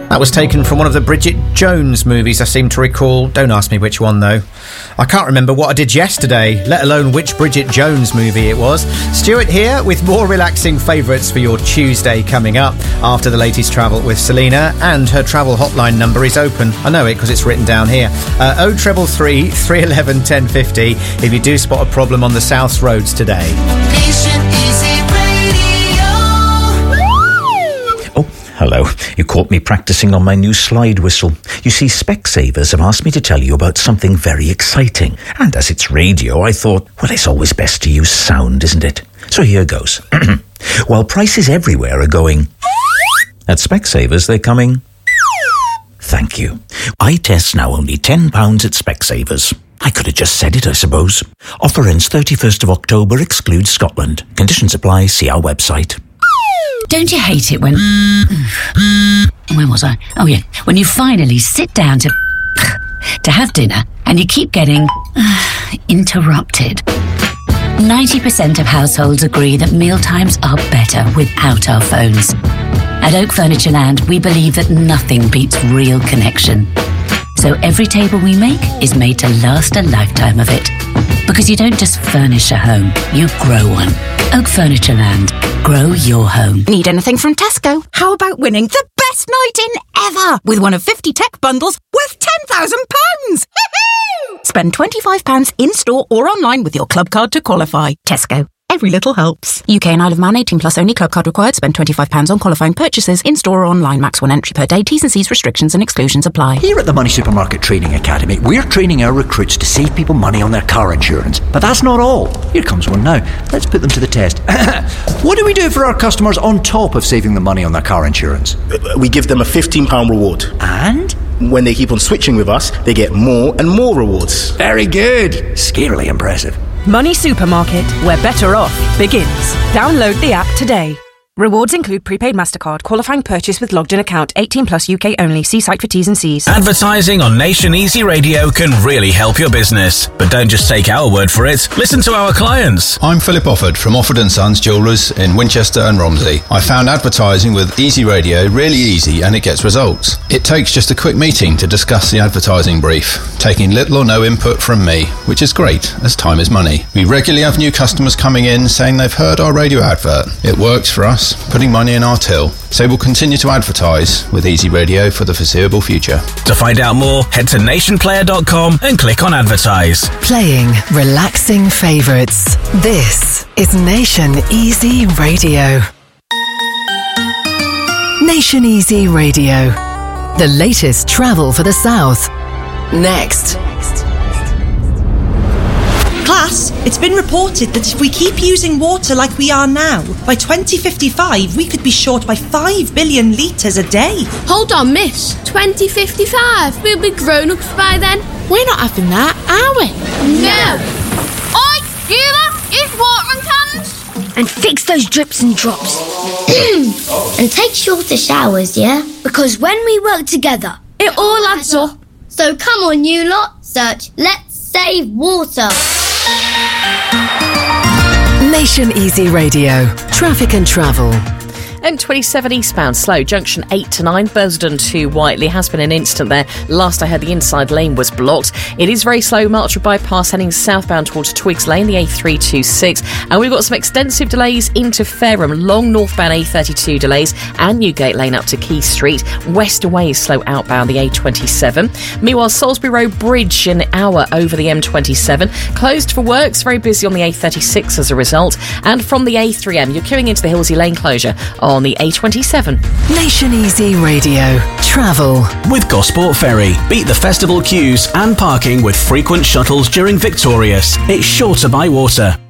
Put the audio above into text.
That was taken from one of the Bridget Jones movies, I seem to recall. Don't ask me which one, though. I can't remember what I did yesterday, let alone which Bridget Jones movie it was. Stuart here with more relaxing favourites for your Tuesday coming up after the latest travel with Selena, and her travel hotline number is open. I know it because it's written down here. 0333 311 1050 if you do spot a problem on the South Roads today. Nation Easy Radio. Oh, hello. You caught me practicing on my new slide whistle. You see, Specsavers have asked me to tell you about something very exciting. And as it's radio, I thought, well, it's always best to use sound, isn't it? So here goes. While prices everywhere are going, at Specsavers they're coming. Thank you. Eye tests now only £10 at Specsavers. I could have just said it, I suppose. Offer ends 31st of October, excludes Scotland. Conditions apply, see our website. Don't you hate it when... Where was I? Oh, yeah. When you finally sit down to have dinner and you keep getting interrupted. 90% of households agree that mealtimes are better without our phones. At Oak Furniture Land, we believe that nothing beats real connection. So every table we make is made to last a lifetime of it. Because you don't just furnish a home, you grow one. Oak Furniture Land. Grow your home. Need anything from Tesco? How about winning the best night in ever with one of 50 tech bundles worth £10,000? Spend £25 in-store or online with your club card to qualify. Tesco. Every little helps. UK and Isle of Man 18 plus only. Club card required. Spend £25 on qualifying purchases in-store or online. Max 1 entry per day. T's and C's, restrictions and exclusions apply. Here at the Money Supermarket Training Academy, we're training our recruits to save people money on their car insurance. But that's not all. Here comes one now. Let's put them to the test. What do we do for our customers on top of saving them money on their car insurance? We give them a £15 reward. And? When they keep on switching with us, they get more and more rewards. Very good. Scarily impressive. Money Supermarket, where better off begins. Download the app today. Rewards include prepaid MasterCard, qualifying purchase with logged in account, 18 plus UK only. See site for T's and C's. Advertising on Nation Easy Radio can really help your business. But don't just take our word for it. Listen to our clients. I'm Philip Offord from Offord & Sons Jewellers in Winchester and Romsey. I found advertising with Easy Radio really easy and it gets results. It takes just a quick meeting to discuss the advertising brief, taking little or no input from me, which is great as time is money. We regularly have new customers coming in saying they've heard our radio advert. It works for us, putting money in our till. So we'll continue to advertise with Easy Radio for the foreseeable future. To find out more, head to nationplayer.com and click on advertise. Playing relaxing favourites. This is Nation Easy Radio. Nation Easy Radio. The latest travel for the South. Next. Class, it's been reported that if we keep using water like we are now, by 2055 we could be short by 5 billion litres a day. Hold on, miss. 2055? We'll be grown-ups by then. We're not having that, are we? No. Oi, you lot, use watering cans. And fix those drips and drops. And take shorter showers, yeah? Because when we work together, it all adds up. So come on, you lot, search Let's Save Water. Nation Easy Radio. Traffic and travel. M27 eastbound slow, junction 8 to 9, Bursden to Whiteley. Has been an incident there. Last I heard, the inside lane was blocked. It is very slow, Marchwood bypass heading southbound towards Twigs Lane, the A326. And we've got some extensive delays into Fareham, long northbound A32 delays, and Newgate Lane up to Key Street. West away is slow outbound the A27. Meanwhile, Salisbury Road Bridge an hour over the M27. Closed for works, very busy on the A36 as a result. And from the A3M, you're queuing into the Hillsey Lane closure on the A27. Nation Easy Radio. Travel. With Gosport Ferry. Beat the festival queues and parking with frequent shuttles during Victorious. It's shorter by water.